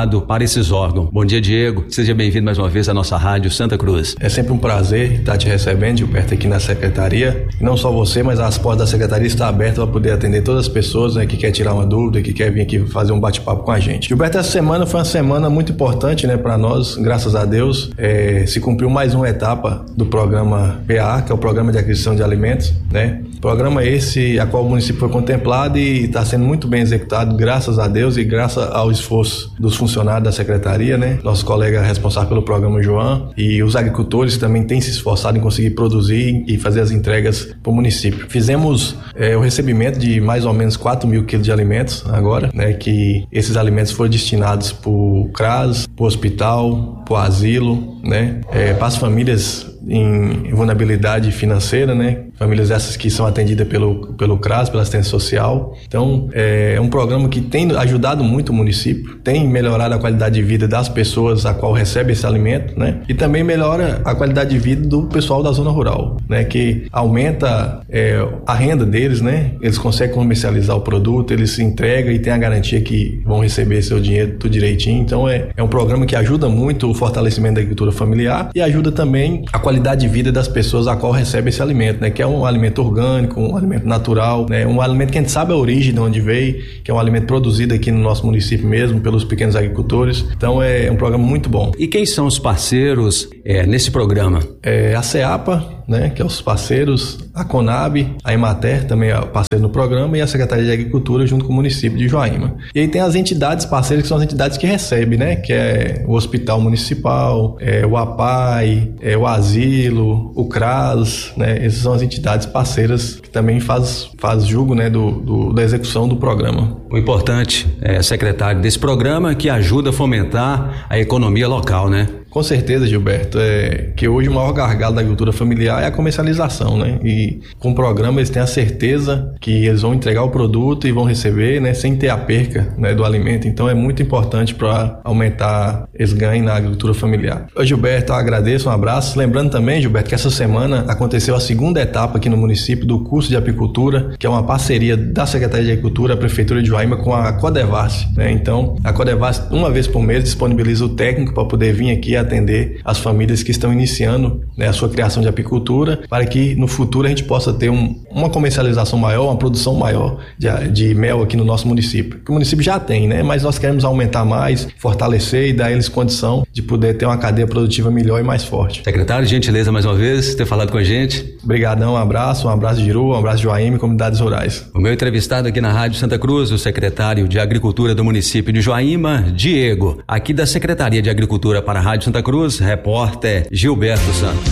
voltado para esses órgãos. Bom dia, Diego. Seja bem-vindo mais uma vez à nossa rádio Santa Cruz. É sempre um prazer estar te recebendo, Gilberto, aqui na secretaria. E não só você, mas as portas da secretaria estão abertas para poder atender todas as pessoas, né, que quer tirar uma dúvida, que quer vir aqui fazer um bate-papo com a gente. Gilberto, essa semana foi uma semana muito importante, né, para nós, graças a Deus. É, se cumpriu mais uma etapa do programa P A, que é o Programa de Aquisição de Alimentos, né? Programa esse a qual o município foi contemplado e está sendo muito bem executado, graças a Deus e graças ao esforço dos funcionários da secretaria, né? Nosso colega responsável pelo programa, João, e os agricultores também têm se esforçado em conseguir produzir e fazer as entregas para o município. Fizemos é, o recebimento de mais ou menos quatro mil quilos de alimentos agora, né? Que esses alimentos foram destinados para o CRAS, para o hospital, para o asilo, né? É, para as famílias em vulnerabilidade financeira, né? Famílias essas que são atendidas pelo, pelo CRAS, pela assistência social. Então, é um programa que tem ajudado muito o município, tem melhorado a qualidade de vida das pessoas a qual recebe esse alimento, né? E também melhora a qualidade de vida do pessoal da zona rural, né? Que aumenta é, a renda deles, né? Eles conseguem comercializar o produto, eles se entregam e tem a garantia que vão receber seu dinheiro tudo direitinho. Então, é, é um programa que ajuda muito o fortalecimento da agricultura familiar e ajuda também a qualidade de vida das pessoas a qual recebe esse alimento, né? Que é um alimento orgânico, um alimento natural, né? Um alimento que a gente sabe a origem de onde veio, que é um alimento produzido aqui no nosso município mesmo, pelos pequenos agricultores. Então é um programa muito bom. E quem são os parceiros é, nesse programa? É a CEAPA, né? Que é os parceiros, a CONAB, a Emater também é parceiro no programa e a Secretaria de Agricultura junto com o município de Joaíma. E aí tem as entidades parceiras que são as entidades que recebem, né? Que é o Hospital Municipal, é o APAI, é o Asilo, o CRAS, né? Essas são as entidades parceiras que também faz, faz julgo, né, do, do, da execução do programa. O importante é secretário desse programa que ajuda a fomentar a economia local, né? Com certeza, Gilberto, é que hoje o maior gargalo da agricultura familiar é a comercialização, né? E com o programa eles têm a certeza que eles vão entregar o produto e vão receber, né, sem ter a perca, né, do alimento. Então é muito importante para aumentar esse ganho na agricultura familiar. Ô, Gilberto, eu agradeço, um abraço. Lembrando também, Gilberto, que essa semana aconteceu a segunda etapa aqui no município do curso de apicultura, que é uma parceria da Secretaria de Agricultura, a Prefeitura de Joaíma com a Codevasf, né? Então a Codevasf uma vez por mês disponibiliza o técnico para poder vir aqui atender as famílias que estão iniciando, né, a sua criação de apicultura, para que no futuro a gente possa ter um, uma comercialização maior, uma produção maior de, de mel aqui no nosso município. Que o município já tem, né? Mas nós queremos aumentar mais, fortalecer e dar a eles condição de poder ter uma cadeia produtiva melhor e mais forte. Secretário, gentileza mais uma vez ter falado com a gente. Obrigadão, um abraço, um abraço de Giru, um abraço de Joaíma e comunidades rurais. O meu entrevistado aqui na Rádio Santa Cruz, o secretário de Agricultura do município de Joaíma, Diego, aqui da Secretaria de Agricultura para a Rádio Santa Cruz, repórter Gilberto Santos.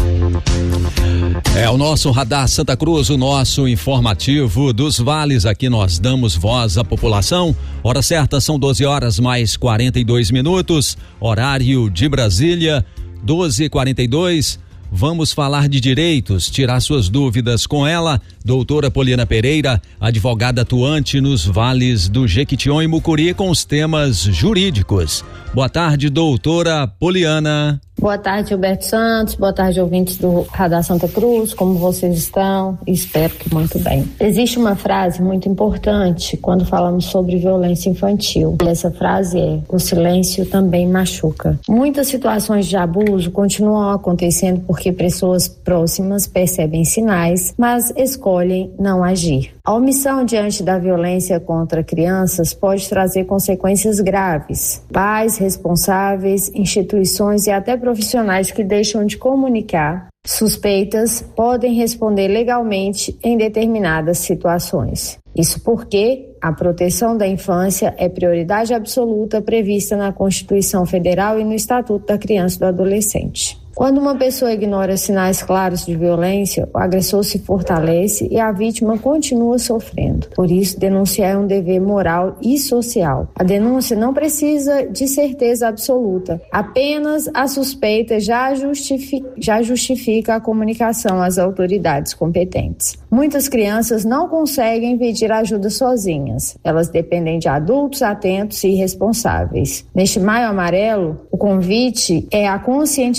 É o nosso Radar Santa Cruz, o nosso informativo dos vales. Aqui nós damos voz à população. Hora certa são doze horas mais quarenta e dois minutos. Horário de Brasília, doze e quarenta e dois. Vamos falar de direitos, tirar suas dúvidas com ela, doutora Poliana Pereira, advogada atuante nos vales do Jequitinhonha e Mucuri com os temas jurídicos. Boa tarde, doutora Poliana. Boa tarde, Gilberto Santos. Boa tarde, ouvintes do Radar Santa Cruz. Como vocês estão? Espero que muito bem. Existe uma frase muito importante quando falamos sobre violência infantil. E essa frase é: o silêncio também machuca. Muitas situações de abuso continuam acontecendo porque pessoas próximas percebem sinais, mas escolhem não agir. A omissão diante da violência contra crianças pode trazer consequências graves. Pais, responsáveis, instituições e até profissionais que deixam de comunicar suspeitas podem responder legalmente em determinadas situações. Isso porque a proteção da infância é prioridade absoluta prevista na Constituição Federal e no Estatuto da Criança e do Adolescente. Quando uma pessoa ignora sinais claros de violência, o agressor se fortalece e a vítima continua sofrendo. Por isso, denunciar é um dever moral e social. A denúncia não precisa de certeza absoluta. Apenas a suspeita já justifica, já justifica a comunicação às autoridades competentes. Muitas crianças não conseguem pedir ajuda sozinhas. Elas dependem de adultos atentos e responsáveis. Neste Maio Amarelo, o convite é a conscientização.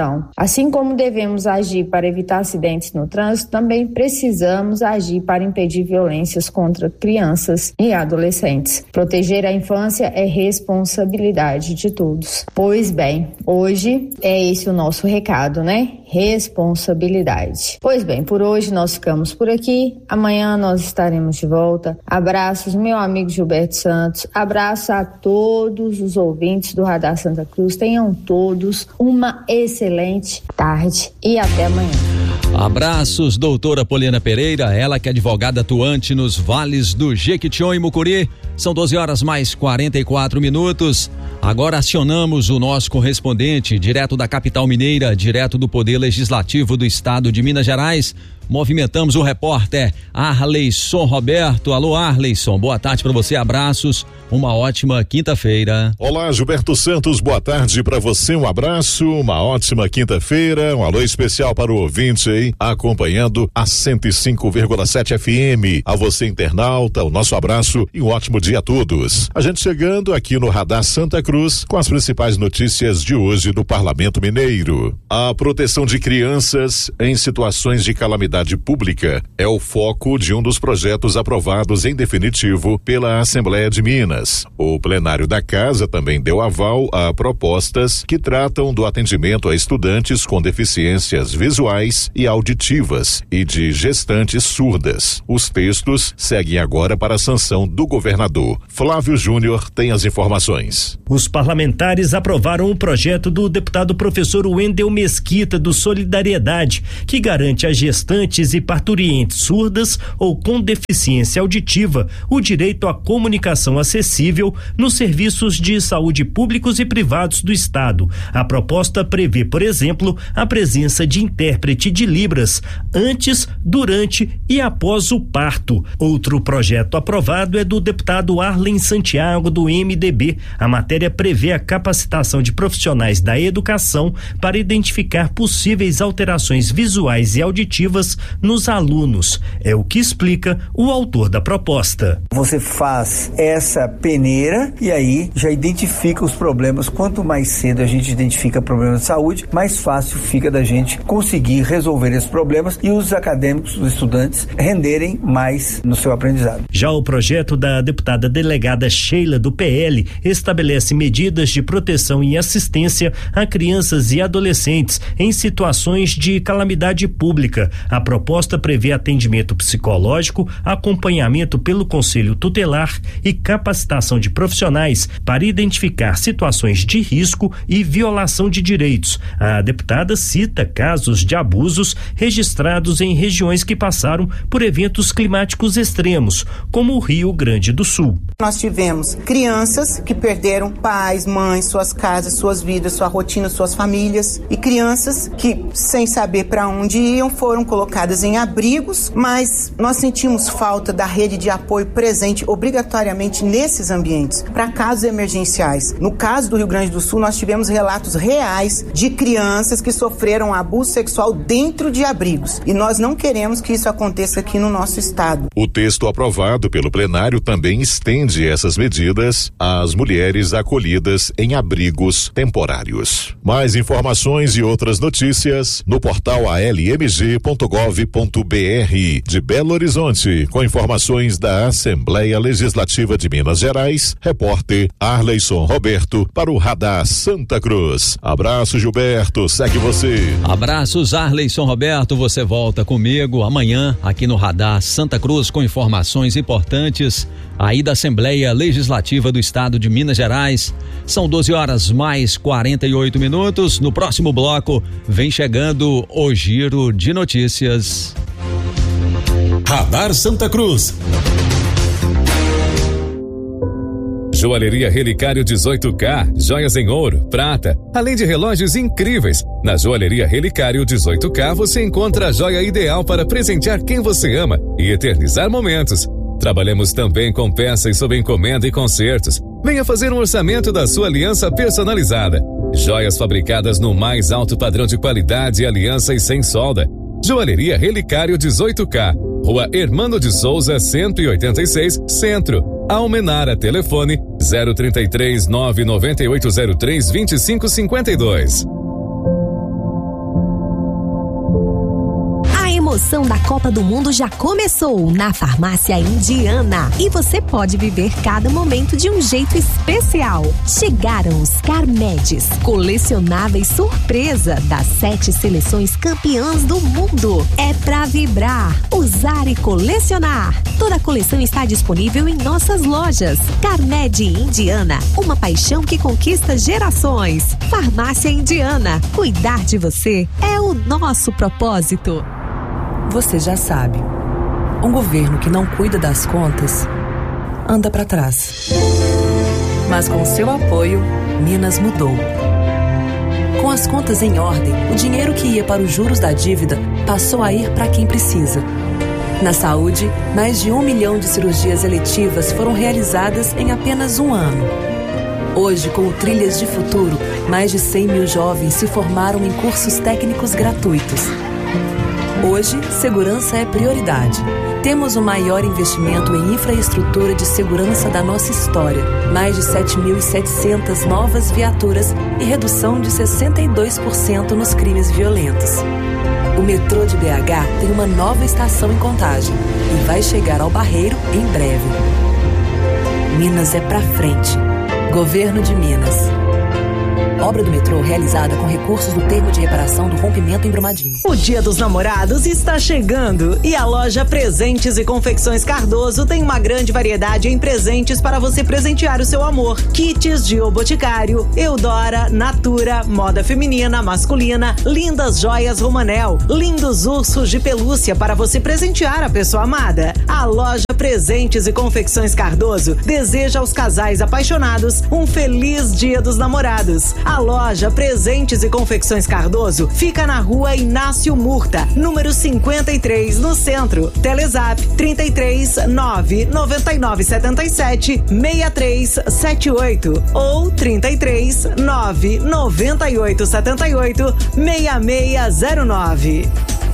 prevenção. Assim como devemos agir para evitar acidentes no trânsito, também precisamos agir para impedir violências contra crianças e adolescentes. Proteger a infância é responsabilidade de todos. Pois bem, hoje é esse o nosso recado, né? Responsabilidade. Pois bem, por hoje nós ficamos por aqui. Amanhã nós estaremos de volta. Abraços, meu amigo Gilberto Santos. Abraço a todos os ouvintes do Radar Santa Cruz. Tenham todos uma excelente tarde e até amanhã. Abraços, doutora Poliana Pereira, ela que é advogada atuante nos vales do Jequitinhonha e Mucuri. São doze horas mais quarenta e quatro minutos. Agora acionamos o nosso correspondente, direto da capital mineira, direto do Poder Legislativo do Estado de Minas Gerais. Movimentamos o repórter Arleison Roberto. Alô, Arleison, boa tarde para você, abraços, uma ótima quinta-feira. Olá, Gilberto Santos, boa tarde para você, um abraço, uma ótima quinta-feira, um alô especial para o ouvinte aí, acompanhando a cento e cinco vírgula sete F M. A você, internauta, o nosso abraço e um ótimo dia a todos. A gente chegando aqui no Radar Santa Cruz com as principais notícias de hoje do Parlamento Mineiro. A proteção de crianças em situações de calamidade pública é o foco de um dos projetos aprovados em definitivo pela Assembleia de Minas. O plenário da casa também deu aval a propostas que tratam do atendimento a estudantes com deficiências visuais e auditivas e de gestantes surdas. Os textos seguem agora para a sanção do governador. Flávio Júnior tem as informações. Os parlamentares aprovaram o projeto do deputado professor Wendel Mesquita do Solidariedade, que garante a gestantes e parturientes surdas ou com deficiência auditiva o direito à comunicação acessível nos serviços de saúde públicos e privados do Estado. A proposta prevê, por exemplo, a presença de intérprete de Libras antes, durante e após o parto. Outro projeto aprovado é do deputado Arlen Santiago do M D B. A matéria prevê a capacitação de profissionais da educação para identificar possíveis alterações visuais e auditivas nos alunos. É o que explica o autor da proposta. Você faz essa peneira e aí já identifica os problemas. Quanto mais cedo a gente identifica problemas de saúde, mais fácil fica da gente conseguir resolver esses problemas e os acadêmicos, os estudantes, renderem mais no seu aprendizado. Já o projeto da deputada delegada Sheila do P L estabelece medidas de proteção e assistência a crianças e adolescentes em situações de calamidade pública. A proposta prevê atendimento psicológico, acompanhamento pelo Conselho Tutelar e capacitação de profissionais para identificar situações de risco e violação de direitos. A deputada cita casos de abusos registrados em regiões que passaram por eventos climáticos extremos, como o Rio Grande do Sul. Nós tivemos crianças que perderam pais, mães, suas casas, suas vidas, sua rotina, suas famílias, e crianças que, sem saber para onde iam, foram colocadas em abrigos, mas nós sentimos falta da rede de apoio presente obrigatoriamente nesses ambientes, para casos emergenciais. No caso do Rio Grande do Sul, nós tivemos relatos reais de crianças que sofreram abuso sexual dentro de abrigos, e nós não queremos que isso aconteça aqui no nosso estado. O texto aprovado pelo plenário também estende essas medidas às mulheres acolhidas em abrigos temporários. Mais informações e outras notícias no portal a l m g ponto gov ponto b r de Belo Horizonte, com informações da Assembleia Legislativa de Minas Gerais. Repórter Arleison Roberto para o Radar Santa Cruz. Abraço, Gilberto, segue você. Abraços, Arleison Roberto, você volta comigo amanhã aqui no Radar Santa Cruz com informações importantes aí da Assembleia Legislativa do Estado de Minas Gerais. São doze horas mais quarenta e oito minutos. No próximo bloco vem chegando o giro de notícias. Radar Santa Cruz. Joalheria Relicário dezoito K, joias em ouro, prata, além de relógios incríveis. Na Joalheria Relicário dezoito K você encontra a joia ideal para presentear quem você ama e eternizar momentos. Trabalhamos também com peças sob encomenda e concertos. Venha fazer um orçamento da sua aliança personalizada. Joias fabricadas no mais alto padrão de qualidade e alianças sem solda. Joalheria Relicário dezoito K, Rua Hermano de Souza, cento e oitenta e seis, Centro. Almenara, telefone zero trinta e três, nove nove oito zero três, vinte e cinco cinquenta e dois. promoção da Copa do Mundo já começou na Farmácia Indiana e você pode viver cada momento de um jeito especial. Chegaram os Carmedes, colecionáveis surpresa das sete seleções campeãs do mundo. É pra vibrar, usar e colecionar. Toda a coleção está disponível em nossas lojas. Carmed Indiana, uma paixão que conquista gerações. Farmácia Indiana, cuidar de você é o nosso propósito. Você já sabe, um governo que não cuida das contas anda para trás. Mas com seu apoio, Minas mudou. Com as contas em ordem, o dinheiro que ia para os juros da dívida passou a ir para quem precisa. Na saúde, mais de um milhão de cirurgias eletivas foram realizadas em apenas um ano. Hoje, com o Trilhas de Futuro, mais de cem mil jovens se formaram em cursos técnicos gratuitos. Hoje, segurança é prioridade. Temos o maior investimento em infraestrutura de segurança da nossa história. Mais de sete mil e setecentas novas viaturas e redução de sessenta e dois por cento nos crimes violentos. O metrô de B H tem uma nova estação em Contagem e vai chegar ao Barreiro em breve. Minas é pra frente. Governo de Minas. Obra do metrô realizada com recursos do termo de reparação do rompimento em Brumadinho. O Dia dos Namorados está chegando e a loja Presentes e Confecções Cardoso tem uma grande variedade em presentes para você presentear o seu amor. Kits de O Boticário, Eudora, Natura, moda feminina, masculina, lindas joias Romanel, lindos ursos de pelúcia para você presentear a pessoa amada. A loja Presentes e Confecções Cardoso deseja aos casais apaixonados um feliz Dia dos Namorados. A loja Presentes e Confecções Cardoso fica na rua Inácio Murta, número cinquenta e três, no centro. Telezap trinta e três, nove noventa e nove setenta e sete, sessenta e três setenta e oito ou trinta e três, nove noventa e oito setenta e oito, sessenta e seis zero nove.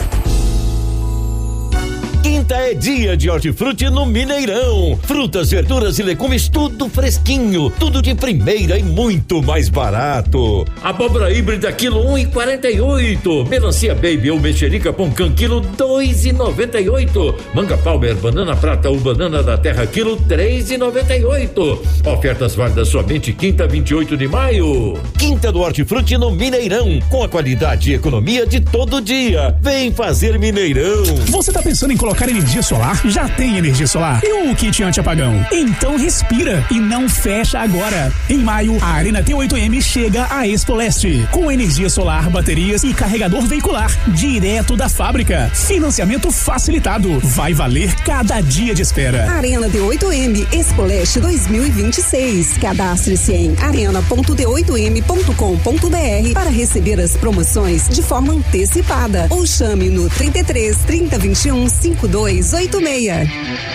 Quinta é dia de hortifruti no Mineirão. Frutas, verduras e legumes, tudo fresquinho, tudo de primeira e muito mais barato. Abóbora híbrida, quilo um e quarenta e oito. Melancia baby ou mexerica poncã, quilo dois e noventa e oito. Manga Palmer, banana prata ou banana da terra, quilo três e noventa e oito. Ofertas válidas somente quinta, vinte e oito de maio. Quinta do hortifruti no Mineirão, com a qualidade e economia de todo dia. Vem fazer Mineirão. Você tá pensando em colocar energia solar? Já tem energia solar. E o kit anti-apagão? Então respira e não fecha agora. Em maio, a Arena T oito M chega à Expo Leste, com energia solar, baterias e carregador veicular, direto da fábrica. Financiamento facilitado. Vai valer cada dia de espera. Arena T oito M, Expo Leste dois mil e vinte e seis. Cadastre-se em arena ponto t oito m ponto com ponto b r para receber as promoções de forma antecipada ou chame no trinta e três, trinta, vinte e um, cinco dois oito seis.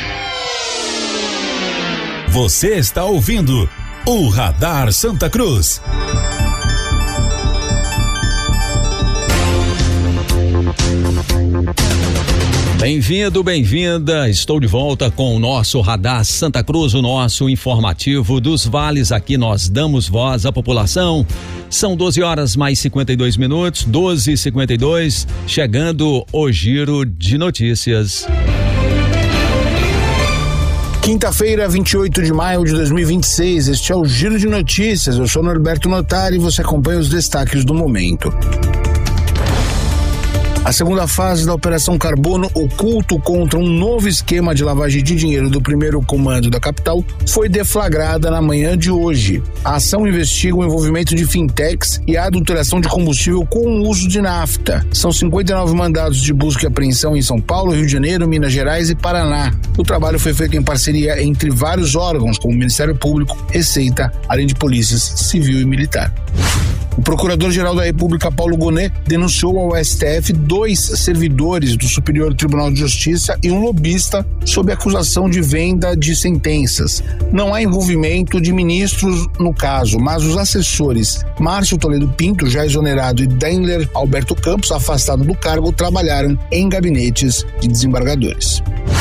Você está ouvindo o Radar Santa Cruz. Bem-vindo, bem-vinda. Estou de volta com o nosso Radar Santa Cruz, o nosso informativo dos vales. Aqui nós damos voz à população. São doze horas mais cinquenta e dois minutos, doze e cinquenta e dois, chegando o giro de notícias. Quinta-feira, vinte e oito de maio de dois mil e vinte e seis, este é o Giro de Notícias. Eu sou Norberto Notari e você acompanha os destaques do momento. A segunda fase da Operação Carbono Oculto contra um novo esquema de lavagem de dinheiro do primeiro comando da capital foi deflagrada na manhã de hoje. A ação investiga o envolvimento de fintechs e a adulteração de combustível com o uso de nafta. São cinquenta e nove mandados de busca e apreensão em São Paulo, Rio de Janeiro, Minas Gerais e Paraná. O trabalho foi feito em parceria entre vários órgãos, como o Ministério Público, Receita, além de polícias civil e militar. O Procurador-Geral da República, Paulo Gonet, denunciou ao S T F dois servidores do Superior Tribunal de Justiça e um lobista sob acusação de venda de sentenças. Não há envolvimento de ministros no caso, mas os assessores Márcio Toledo Pinto, já exonerado, e Daimler Alberto Campos, afastado do cargo, trabalharam em gabinetes de desembargadores.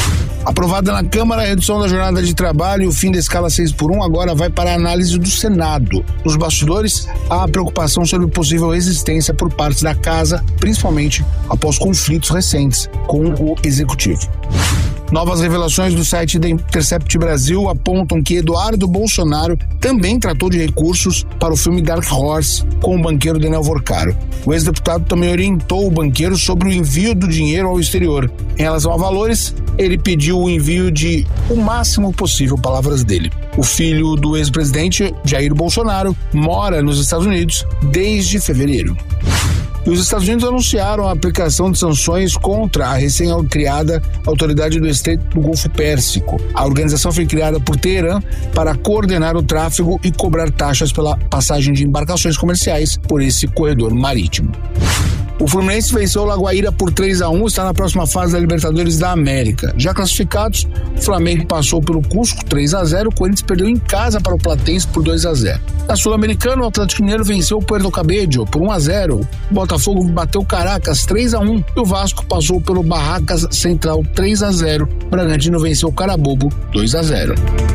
Aprovada na Câmara, a redução da jornada de trabalho e o fim da escala seis por um agora vai para a análise do Senado. Nos bastidores, há preocupação sobre possível resistência por parte da Casa, principalmente após conflitos recentes com o Executivo. Novas revelações do site da Intercept Brasil apontam que Eduardo Bolsonaro também tratou de recursos para o filme Dark Horse com o banqueiro Daniel Vorcaro. O ex-deputado também orientou o banqueiro sobre o envio do dinheiro ao exterior. Em relação a valores, ele pediu o envio de o máximo possível, palavras dele. O filho do ex-presidente, Jair Bolsonaro, mora nos Estados Unidos desde fevereiro. E os Estados Unidos anunciaram a aplicação de sanções contra a recém-criada Autoridade do Estreito do Golfo Pérsico. A organização foi criada por Teherã para coordenar o tráfego e cobrar taxas pela passagem de embarcações comerciais por esse corredor marítimo. O Fluminense venceu o Lagoaíra por três a um e está na próxima fase da Libertadores da América. Já classificados, o Flamengo passou pelo Cusco três a zero, o Corinthians perdeu em casa para o Platense por dois a zero. Na Sul-Americana, o Atlético Mineiro venceu o Puerto Cabello por um a zero. O Botafogo bateu o Caracas três a um e o Vasco passou pelo Barracas Central três a zero. O Bragantino venceu o Carabobo dois a zero.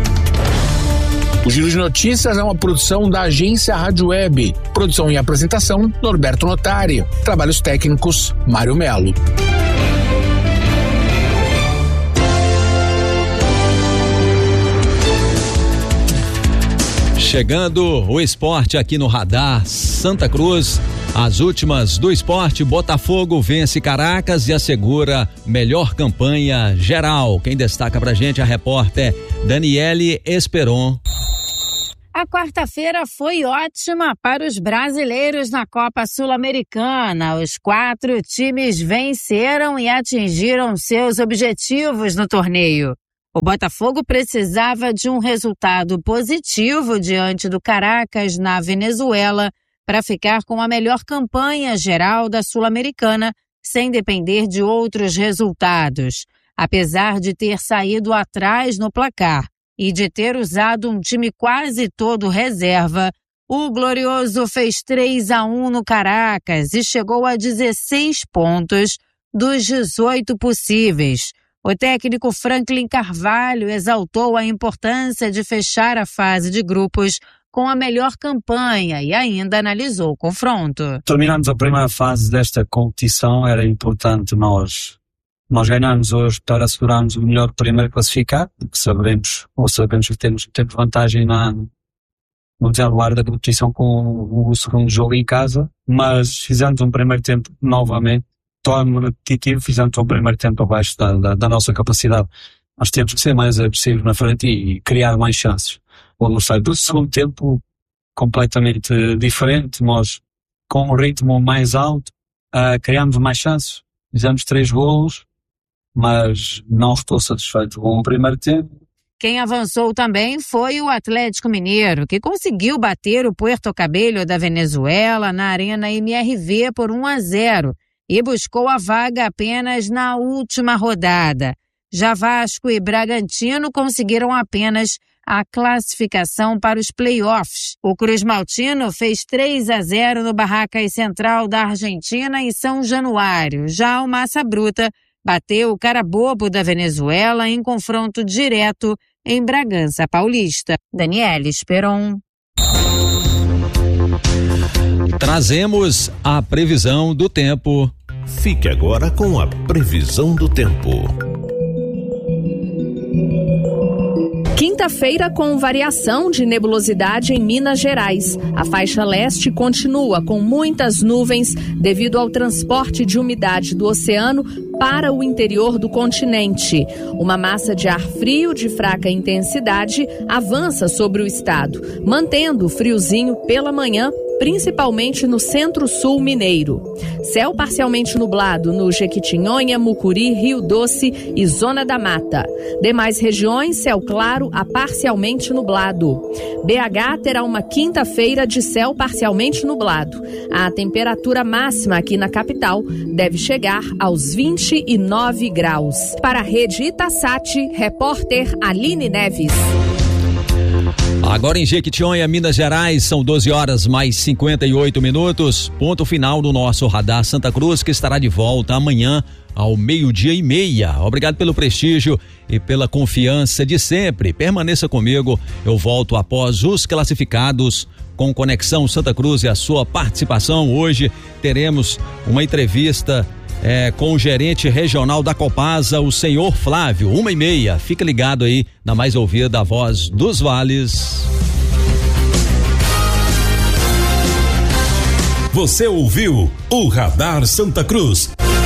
O Giro de Notícias é uma produção da agência Rádio Web. Produção e apresentação, Norberto Notari. Trabalhos técnicos, Mário Melo. Chegando o esporte aqui no Radar Santa Cruz. As últimas do esporte, Botafogo vence Caracas e assegura melhor campanha geral. Quem destaca pra gente é a repórter Daniele Esperon. A quarta-feira foi ótima para os brasileiros na Copa Sul-Americana. Os quatro times venceram e atingiram seus objetivos no torneio. O Botafogo precisava de um resultado positivo diante do Caracas na Venezuela para ficar com a melhor campanha geral da Sul-Americana, sem depender de outros resultados. Apesar de ter saído atrás no placar e de ter usado um time quase todo reserva, o Glorioso fez três a um no Caracas e chegou a dezesseis pontos dos dezoito possíveis. O técnico Franklin Carvalho exaltou a importância de fechar a fase de grupos com a melhor campanha e ainda analisou o confronto. Terminamos a primeira fase desta competição, era importante nós Nós ganhamos hoje para assegurarmos o melhor primeiro classificado, porque sabemos, ou sabemos que temos, temos vantagem na, no desenrolar da competição com o, o segundo jogo em casa, mas fizemos um primeiro tempo novamente, torno repetitivo, fizemos um primeiro tempo abaixo da, da, da nossa capacidade. Nós temos que ser mais agressivos na frente e, e criar mais chances. O adversário do segundo tempo completamente diferente, nós com um ritmo mais alto, uh, criamos mais chances, fizemos três golos, mas não estou satisfeito com o primeiro tempo. Quem avançou também foi o Atlético Mineiro, que conseguiu bater o Puerto Cabello da Venezuela na Arena M R V por um a zero e buscou a vaga apenas na última rodada. Já Vasco e Bragantino conseguiram apenas a classificação para os playoffs. O Cruz Maltino fez três a zero no Barracas Central da Argentina em São Januário. Já o Massa Bruta bateu o Carabobo da Venezuela em confronto direto em Bragança Paulista. Daniele Esperon. Trazemos a previsão do tempo. Fique agora com a previsão do tempo. Quinta-feira com variação de nebulosidade em Minas Gerais. A faixa leste continua com muitas nuvens devido ao transporte de umidade do oceano para o interior do continente. Uma massa de ar frio de fraca intensidade avança sobre o estado, mantendo o friozinho pela manhã, principalmente no centro-sul mineiro. Céu parcialmente nublado no Jequitinhonha, Mucuri, Rio Doce e Zona da Mata. Demais regiões, céu claro a parcialmente nublado. B H terá uma quinta-feira de céu parcialmente nublado. A temperatura máxima aqui na capital deve chegar aos vinte e nove graus. Para a Rede Itasat, repórter Aline Neves. Agora em Jequitinhonha, Minas Gerais, são doze horas mais cinquenta e oito minutos. Ponto final do nosso Radar Santa Cruz, que estará de volta amanhã ao meio-dia e meia. Obrigado pelo prestígio e pela confiança de sempre. Permaneça comigo, eu volto após os classificados com Conexão Santa Cruz e a sua participação. Hoje teremos uma entrevista é, com o gerente regional da Copasa, o senhor Flávio, uma e meia. Fica ligado aí na mais ouvida, a Voz dos Vales. Você ouviu o Radar Santa Cruz.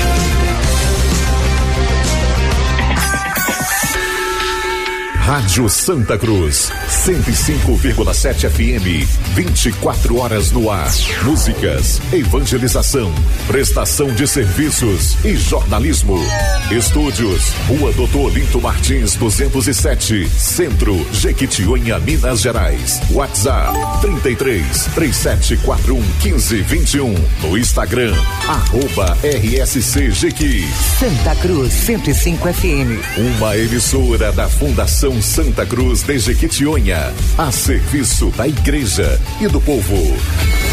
Rádio Santa Cruz, cento e cinco vírgula sete F M, vinte e quatro horas no ar. Músicas, evangelização, prestação de serviços e jornalismo. Estúdios, Rua Doutor Olinto Martins, duzentos e sete, Centro, Jequitinhonha, Minas Gerais. WhatsApp, trinta e três, três sete quatro um, quinze vinte e um. No Instagram, arroba R S C Jequi. Santa Cruz, cento e cinco F M. Uma emissora da Fundação Santa Cruz de Jequitinhonha, a serviço da igreja e do povo.